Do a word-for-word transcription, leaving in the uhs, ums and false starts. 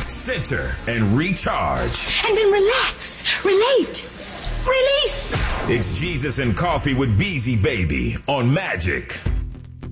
center, and recharge. And then relax, relate, release. It's Jesus and Coffee with Beezy Baby on Magic.